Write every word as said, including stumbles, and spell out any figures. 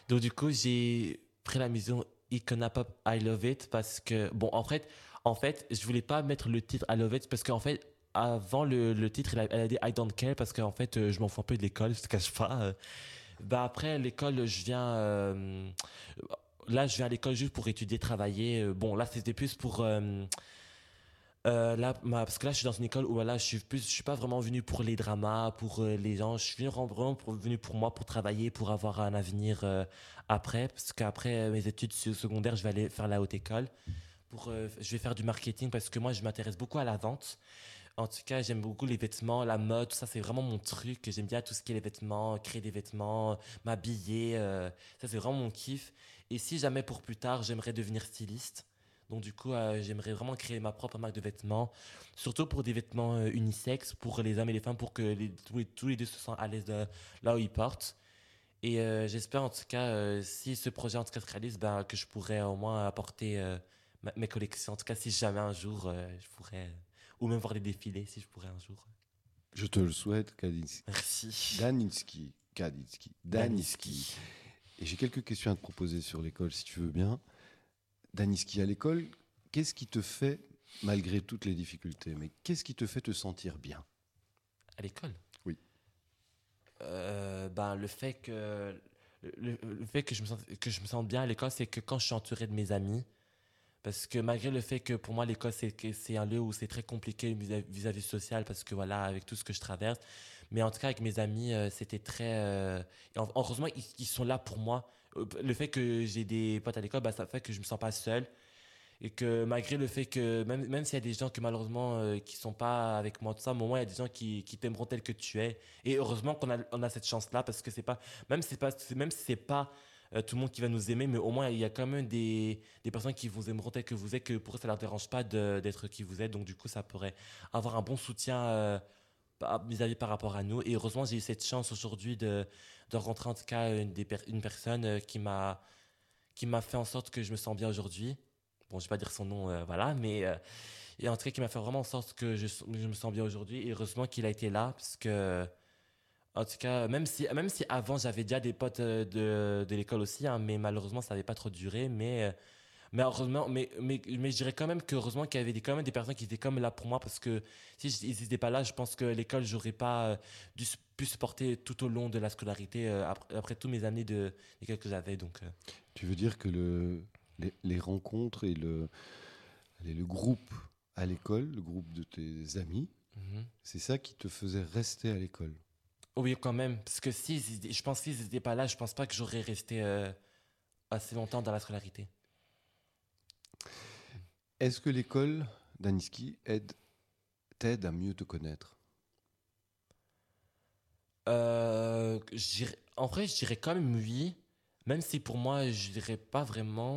Donc du coup, j'ai pris la maison Icona Pop I Love It parce que, bon, en fait, en fait, je voulais pas mettre le titre I Love It parce qu'en fait, avant le, le titre, elle a, elle a dit I Don't Care parce qu'en fait, euh, je m'en fous un peu de l'école, je te cache pas. euh. Bah après, l'école, je viens... euh, là, je viens à l'école juste pour étudier, travailler. Euh, Bon, là, c'était plus pour... euh, euh, là, ma- parce que là, je suis dans une école où là, je suis plus, je suis pas vraiment venu pour les dramas, pour euh, les gens. Je suis venu vraiment pour, venu pour moi, pour travailler, pour avoir un avenir euh, après. Parce qu'après euh, mes études se- secondaires, je vais aller faire la haute école. Pour, euh, je vais faire du marketing parce que moi, je m'intéresse beaucoup à la vente. En tout cas, j'aime beaucoup les vêtements, la mode, tout ça, c'est vraiment mon truc. J'aime bien tout ce qui est les vêtements, créer des vêtements, m'habiller. euh, ça, c'est vraiment mon kiff. Et si jamais pour plus tard, j'aimerais devenir styliste. Donc, du coup, euh, j'aimerais vraiment créer ma propre marque de vêtements. Surtout pour des vêtements euh, unisexes, pour les hommes et les femmes, pour que les- tous, les, tous les deux se sentent à l'aise de- là où ils portent. Et euh, j'espère en tout cas, euh, si ce projet en tout cas se réalise, ben, que je pourrais au moins apporter euh, ma- mes collections. En tout cas, si jamais un jour euh, je pourrais, euh, ou même voir des défilés, si je pourrais un jour. Je te le souhaite, Kadinski. Merci. Daninski. Kadinski. Daniski. Daniski. Et j'ai quelques questions à te proposer sur l'école, si tu veux bien. Daniski, à l'école, qu'est-ce qui te fait, malgré toutes les difficultés, mais qu'est-ce qui te fait te sentir bien? À l'école. Oui. Euh, ben, le fait que le, le- le fait que je me sente que je me sente bien à l'école, c'est que quand je suis entouré de mes amis, parce que malgré le fait que pour moi l'école c'est que c'est un lieu où c'est très compliqué vis- vis-à-vis social parce que voilà avec tout ce que je traverse, mais en tout cas avec mes amis euh, c'était très euh, et en- heureusement ils, ils sont là pour moi. Euh, Le fait que j'ai des potes à l'école, bah, ça fait que je me sens pas seul et que malgré le fait que même même s'il y a des gens que malheureusement euh, qui sont pas avec moi tout ça, mais au moins il y a des gens qui, qui t'aimeront tel que tu es et heureusement qu'on a on a cette chance là parce que c'est pas même si c'est pas c'est- même si c'est pas euh, tout le monde qui va nous aimer, mais au moins il y a quand même des, des personnes qui vous aimeront tel que vous êtes, que pour eux ça leur dérange pas de- d'être qui vous êtes, donc du coup ça pourrait avoir un bon soutien euh, par- vis-à-vis par rapport à nous. Et heureusement j'ai eu cette chance aujourd'hui de, de rencontrer en tout cas une, des per- une personne euh, qui m'a qui m'a fait en sorte que je me sens bien aujourd'hui. Bon, je vais pas dire son nom, euh, voilà, mais euh, et en tout cas qui m'a fait vraiment en sorte que je, je me sens bien aujourd'hui. Et heureusement qu'il a été là, parce que en tout cas, même si, même si avant j'avais déjà des potes euh, de, de l'école aussi, hein, mais malheureusement ça n'avait pas trop duré. Mais, euh, mais heureusement, mais, mais, mais je dirais quand même que heureusement qu'il y avait des, quand même des personnes qui étaient comme là pour moi, parce que si j- ils n'étaient pas là, je pense que l'école, j'aurais pas euh, dû, s- pu supporter tout au long de la scolarité, euh, après, après toutes mes années de, d'école que j'avais. Donc, euh, Tu veux dire que le, les, les rencontres et le, allez, le groupe à l'école, le groupe de tes amis, mhm. c'est ça qui te faisait rester à l'école? Oui, quand même, parce que si, je pense qu'ils n'étaient pas là, je pense pas que j'aurais resté euh, assez longtemps dans la scolarité. Est-ce que l'école, Daniski, aide, t'aide à mieux te connaître? Euh, je dirais- en vrai, je dirais quand même oui, même si pour moi, je dirais pas vraiment.